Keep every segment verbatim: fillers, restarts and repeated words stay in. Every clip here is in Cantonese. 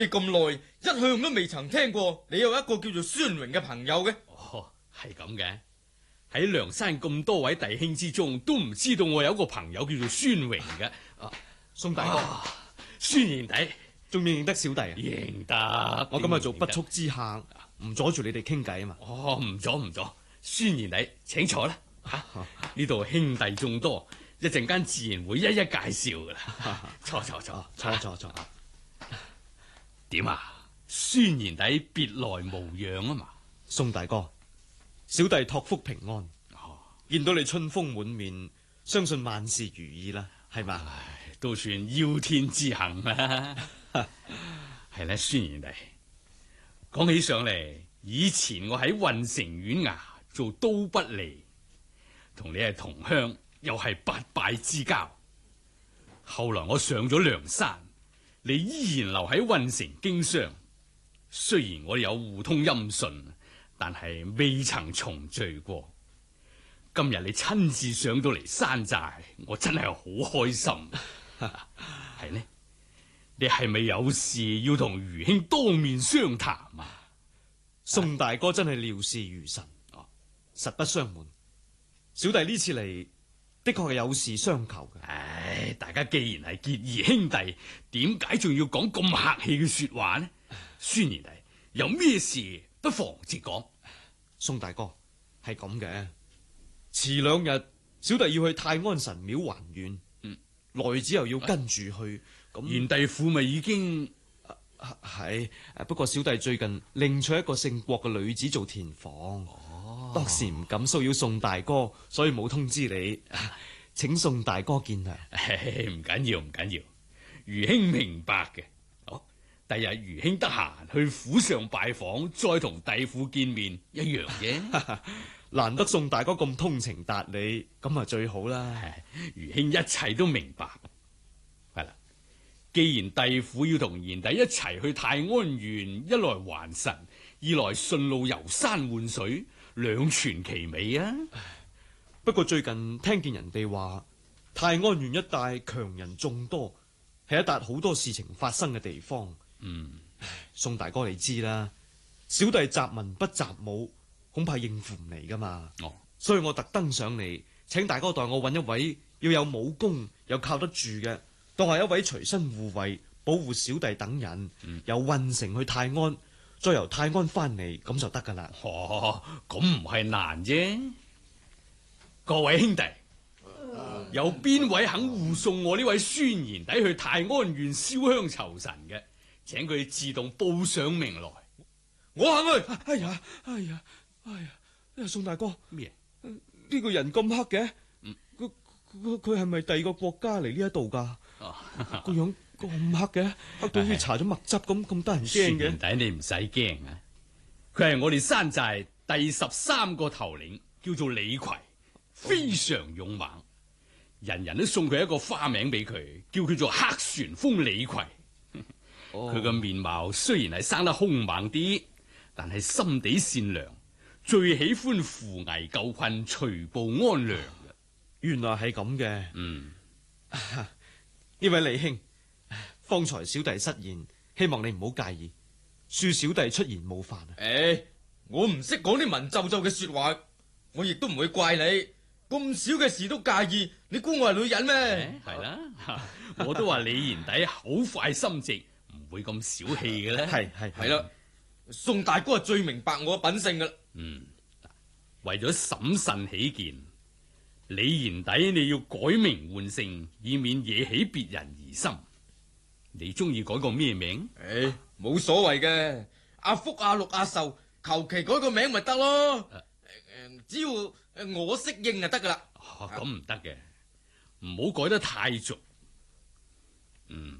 你咁耐一向都未曾聽過你有一個叫做孫榮嘅朋友嘅。 哦，係咁嘅。喺梁山咁多位弟兄之中，都唔知道我有一個朋友叫做孫榮嘅。 啊，宋大哥， 啊、孫賢弟仲認唔認得小弟啊？ 認得。 我今日做不速之客，唔阻住你哋傾偈啊嘛。 哦，唔阻唔阻，孫賢弟請坐啦。呢度兄弟眾多，一陣間自然會一一介紹噶啦。坐坐坐， 坐坐坐。 點啊？孫賢弟別來無恙啊嘛。 宋大哥，小弟託福平安。 哦， 見到你春風滿面，相信萬事如意啦，係嘛？ 唉，都算邀天之幸啦。係咧，孫賢弟，講起上嚟，以前我喺運城縣衙做都不利，同你係同鄉，又係八拜之交。後來我上咗梁山，你依然留喺運城經商。雖然我哋有互通音訊，但係未曾重聚過。今日你親自上到嚟山寨，我真係好開心。係呢？你係咪有事要同余兄當面相談啊？ 宋大哥真係料事如神，哦，實不相瞞，小弟呢次嚟的確係有事相求嘅。 唉，大家既然係結義兄弟，點解仲要講咁客氣嘅說話呢？孫賢弟，有咩事不妨直講。 宋大哥，係咁嘅，遲兩日小弟要去泰安神廟還願，嗯，來子又要跟住去，咁賢弟父咪已經係，不過小弟最近另娶一個姓郭嘅女子做田房，哦，當時唔敢騷擾宋大哥，所以冇通知你，請宋大哥見諒。 唔緊要唔緊要，余兄明白嘅。第日余兄得閒去府上拜訪，再同弟婦見面一樣嘅。 難得宋大哥咁通情達理，咁啊最好啦。 余兄一切都明白。係啦，既然弟婦要同賢弟一齊去泰安縣，一來還神，二來順路遊山玩水，兩全其美啊。 不過最近聽見人哋話，泰安縣一帶強人眾多，係一笪好多事情發生嘅地方。 嗯， 宋大哥你知啦，小弟習文不習武，恐怕應付唔嚟噶嘛。哦，所以我特登上嚟，請大哥代我揾一位要有武功又靠得住嘅，當係一位隨身護衛，保護小弟等人。嗯，由運城去泰安，再由泰安翻嚟，咁就得噶啦。 哦，咁唔係難啫。各位兄弟，呃、有邊位肯護送我呢位孫賢弟去泰安縣燒香酬神嘅？請佢自動報上名來， 我肯去。 哎呀，哎呀，哎呀，宋大哥， 咩？ 呢個人咁黑嘅，佢佢佢係咪第二個國家嚟呢一度噶？個樣咁黑嘅，黑到好似搽咗墨汁咁，咁得人驚嘅。 孫弟你唔使驚啊，佢係我哋山寨第十三個頭領，叫做李逵，非常勇猛，人人都送佢一個花名俾佢，叫佢做黑旋風李逵。佢個、oh. 面貌雖然係生得兇猛啲，但係心地善良，最喜歡扶危救困、除暴安良嘅。 原來係咁嘅。 嗯， 呢位李兄，方才小弟失言，希望你唔好介意，恕小弟出言冒犯啊。 誒、欸，我唔識講啲文縐縐嘅說話，我亦都唔會怪你。咁少嘅事都介意，你估我係女人咩？ 係啦、欸，我都話李賢弟好快心直。唔會咁小氣嘅咧， 係係係啦。宋大哥係最明白我嘅品性噶啦。 嗯，為咗審慎起見，李賢弟你要改名換姓，以免惹起別人疑心。你中意改個咩名？ 誒、欸，冇所謂嘅，阿福、阿祿、阿壽，求其改個名咪得咯。誒、啊，只要我適應就得噶啦。 咁唔得嘅，唔好改得太俗。嗯。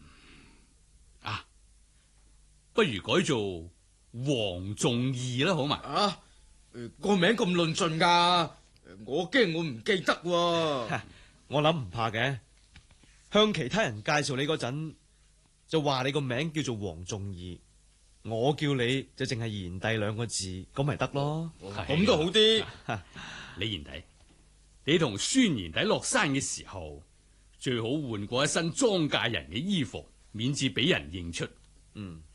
不如改做黃仲義啦，好嘛？ 啊，個名咁論盡噶，我驚我唔記得喎。 我諗唔怕嘅，向其他人介紹你嗰陣，就話你個名叫做黃仲義，我叫你就淨係賢弟兩個字，咁咪得咯。 咁都好啲。 李賢弟，你同孫賢弟落山嘅時候，最好換過一身莊稼人嘅衣服，免至俾人認出。 嗯。